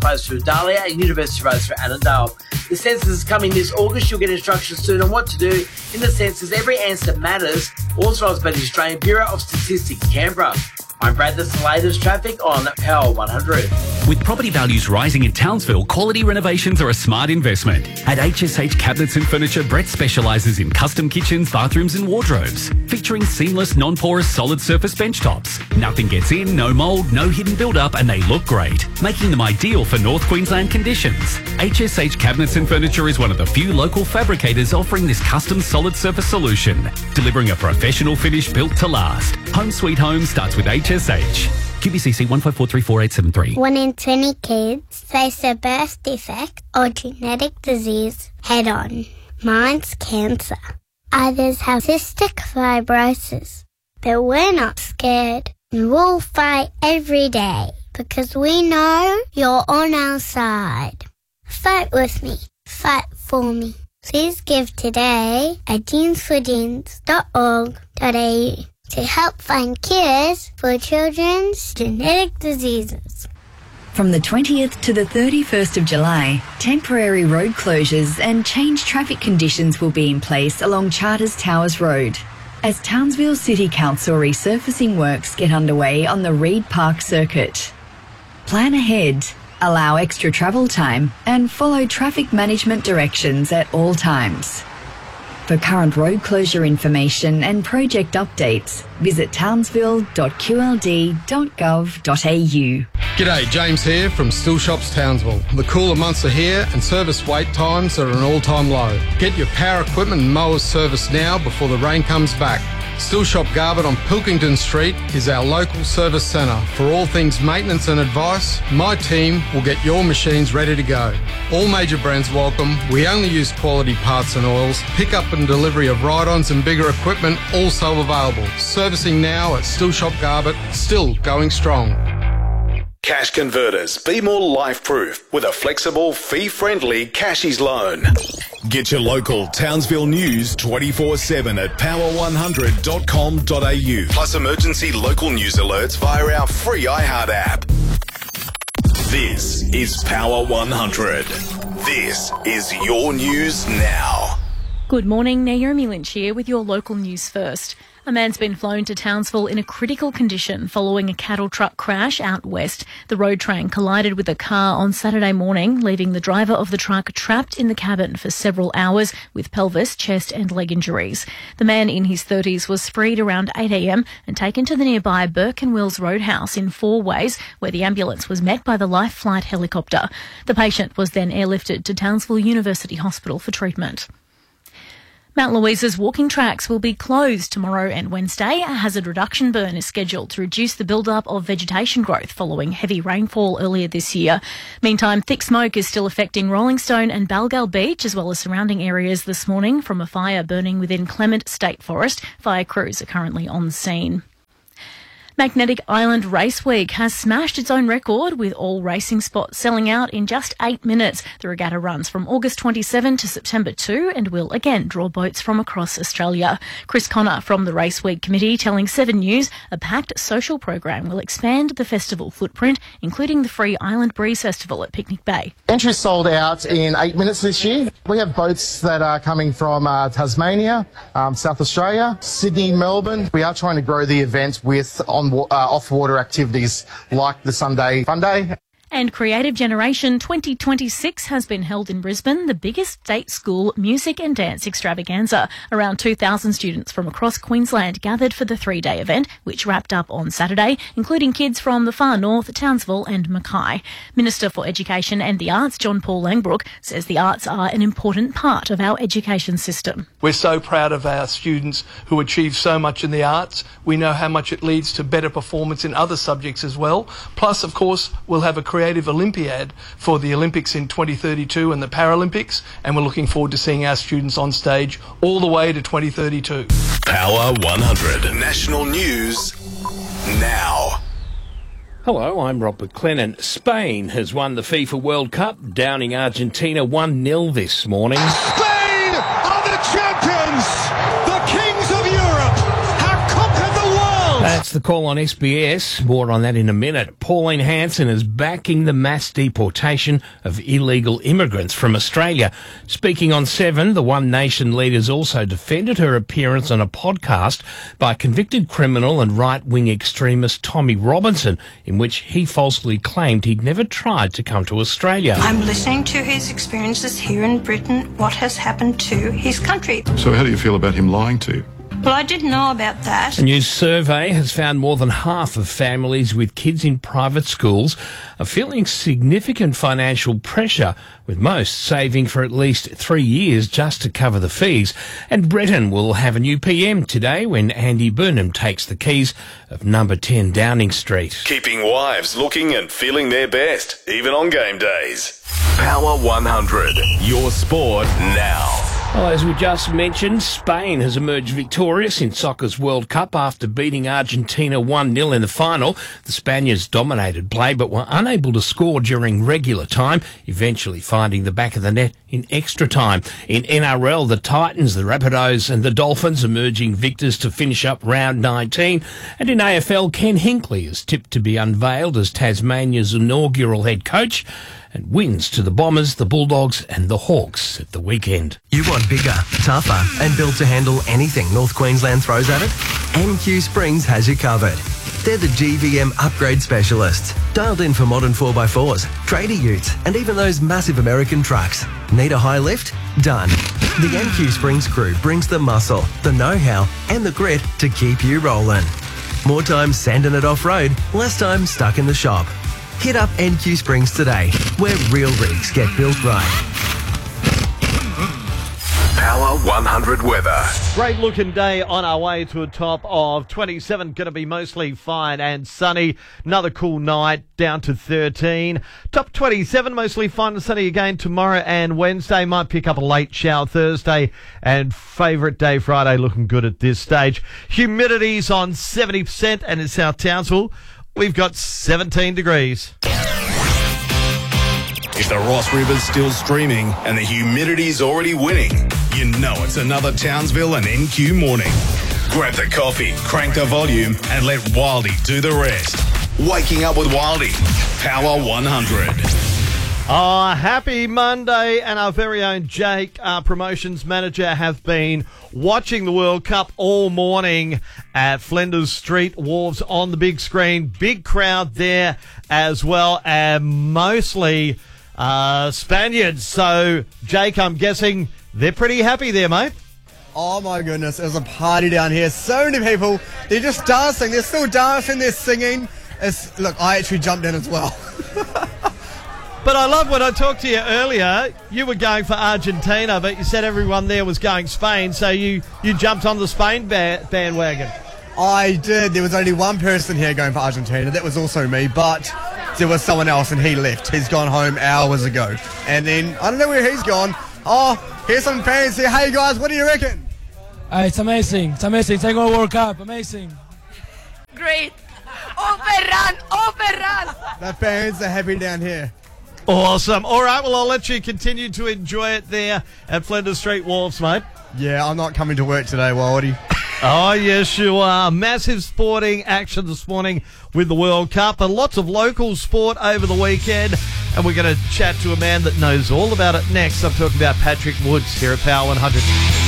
Roads for Dahlia and University Roads for Annandale. The census is coming this August. You'll get instructions soon on what to do in the census. Every answer matters. Authorised by the Australian Bureau of Statistics, Canberra. I'm Brad. That's the latest traffic on Power 100. With property values rising in Townsville, quality renovations are a smart investment. At HSH Cabinets and Furniture, Brett specialises in custom kitchens, bathrooms and wardrobes, featuring seamless, non-porous, solid surface bench tops. Nothing gets in, no mould, no hidden build-up, and they look great, making them ideal for North Queensland conditions. HSH Cabinets and Furniture is one of the few local fabricators offering this custom solid surface solution, delivering a professional finish built to last. Home Sweet Home starts with HSH. QBCC 154348873. 1 in 20 kids face a birth defect or genetic disease head-on. Mine's cancer. Others have cystic fibrosis. But we're not scared. And we'll fight every day because we know you're on our side. Fight with me. Fight for me. Please give today at jeansforjeans.org.au to help find cures for children's genetic diseases. From the 20th to the 31st of July, temporary road closures and changed traffic conditions will be in place along Charters Towers Road as Townsville City Council resurfacing works get underway on the Reid Park circuit. Plan ahead, allow extra travel time and follow traffic management directions at all times. For current road closure information and project updates, visit townsville.qld.gov.au. G'day, James here from Still Shops Townsville. The cooler months are here and service wait times are at an all-time low. Get your power equipment and mowers serviced now before the rain comes back. Still Shop Garbutt on Pilkington Street is our local service centre. For all things maintenance and advice, my team will get your machines ready to go. All major brands welcome. We only use quality parts and oils. Pick-up and delivery of ride-ons and bigger equipment also available. Servicing now at Still Shop Garbutt, still going strong. Cash Converters. Be more life-proof with a flexible, fee-friendly Cashies loan. Get your local Townsville news 24/7 at power100.com.au. Plus emergency local news alerts via our free iHeart app. This is Power 100. This is your news now. Good morning, Naomi Lynch here with your local news first. A man's been flown to Townsville in a critical condition following a cattle truck crash out west. The road train collided with a car on Saturday morning, leaving the driver of the truck trapped in the cabin for several hours with pelvis, chest and leg injuries. The man in his 30s was freed around 8 a.m. and taken to the nearby Burke and Wills Roadhouse in Four Ways, where the ambulance was met by the Life Flight helicopter. The patient was then airlifted to Townsville University Hospital for treatment. Mount Louisa's walking tracks will be closed tomorrow and Wednesday. A hazard reduction burn is scheduled to reduce the build-up of vegetation growth following heavy rainfall earlier this year. Meantime, thick smoke is still affecting Rolling Stone and Balgal Beach as well as surrounding areas this morning from a fire burning within Clement State Forest. Fire crews are currently on scene. Magnetic Island Race Week has smashed its own record with all racing spots selling out in just 8 minutes. The regatta runs from August 27 to September 2 and will again draw boats from across Australia. Chris Connor from the Race Week Committee telling 7 News a packed social program will expand the festival footprint, including the free Island Breeze Festival at Picnic Bay. Entries sold out in 8 minutes this year. We have boats that are coming from Tasmania, South Australia, Sydney, Melbourne. We are trying to grow the event with off-water activities like the Sunday Fun Day. And Creative Generation 2026 has been held in Brisbane, the biggest state school music and dance extravaganza. Around 2,000 students from across Queensland gathered for the 3-day event, which wrapped up on Saturday, including kids from the far north, Townsville and Mackay. Minister for Education and the Arts, John Paul Langbrook, says the arts are an important part of our education system. We're so proud of our students who achieve so much in the arts. We know how much it leads to better performance in other subjects as well. Plus, of course, we'll have a Creative Olympiad for the Olympics in 2032 and the Paralympics, and we're looking forward to seeing our students on stage all the way to 2032. Power 100. National News now. Hello, I'm Rob McLennan. Spain has won the FIFA World Cup, downing Argentina 1-0 this morning. Spain are the champions! The kings of Europe have conquered the world! That's the call on SBS. More on that in a minute. Pauline Hanson is backing the mass deportation of illegal immigrants from Australia. Speaking on 7, the One Nation leader's also defended her appearance on a podcast by convicted criminal and right-wing extremist Tommy Robinson, in which he falsely claimed he'd never tried to come to Australia. I'm listening to his experiences here in Britain, what has happened to his country. So how do you feel about him lying to you? Well, I didn't know about that. A new survey has found more than half of families with kids in private schools are feeling significant financial pressure, with most saving for at least 3 years just to cover the fees. And Breton will have a new PM today when Andy Burnham takes the keys of number 10 Downing Street. Keeping wives looking and feeling their best, even on game days. Power 100, your sport now. Well, as we just mentioned, Spain has emerged victorious in soccer's World Cup after beating Argentina 1-0 in the final. The Spaniards dominated play but were unable to score during regular time, eventually finding the back of the net in extra time. In NRL, the Titans, the Rapidos and the Dolphins emerging victors to finish up round 19. And in AFL, Ken Hinkley is tipped to be unveiled as Tasmania's inaugural head coach, and wins to the Bombers, the Bulldogs and the Hawks at the weekend. You want bigger, tougher and built to handle anything North Queensland throws at it? NQ Springs has you covered. They're the GVM upgrade specialists, dialed in for modern 4x4s, trader utes and even those massive American trucks. Need a high lift? Done. The NQ Springs crew brings the muscle, the know-how and the grit to keep you rolling. More time sanding it off-road, less time stuck in the shop. Hit up NQ Springs today, where real rigs get built right. Power 100 weather. Great looking day on our way to a top of 27. Going to be mostly fine and sunny. Another cool night down to 13. Top 27, mostly fine and sunny again tomorrow and Wednesday. Might pick up a late shower Thursday. And favourite day Friday looking good at this stage. Humidity's on 70% and in South Townsville we've got 17 degrees. If the Ross River's still streaming and the humidity's already winning, you know it's another Townsville and NQ morning. Grab the coffee, crank the volume, and let Wildy do the rest. Waking up with Wildy. Power 100. Oh, happy Monday, and our very own Jake, our promotions manager, have been watching the World Cup all morning at Flinders Street Wharves on the big screen. Big crowd there as well, and mostly Spaniards. So, Jake, I'm guessing they're pretty happy there, mate. Oh my goodness, it was a party down here. So many people, they're just dancing, they're still dancing, they're singing. Look, I actually jumped in as well. But I love when I talked to you earlier, you were going for Argentina, but you said everyone there was going Spain, so you jumped on the Spain bandwagon. I did. There was only one person here going for Argentina. That was also me, but there was someone else and he left. He's gone home hours ago. And then, I don't know where he's gone. Oh, here's some fans here. Hey guys, what do you reckon? It's amazing. It's amazing. It's a World Cup. Amazing. Great. Overrun. The fans are happy down here. Awesome. All right, well, I'll let you continue to enjoy it there at Flinders Street Wharves, mate. Yeah, I'm not coming to work today, Wildy. Oh, yes, you are. Massive sporting action this morning with the World Cup and lots of local sport over the weekend. And we're going to chat to a man that knows all about it next. I'm talking about Patrick Woods here at Power 100.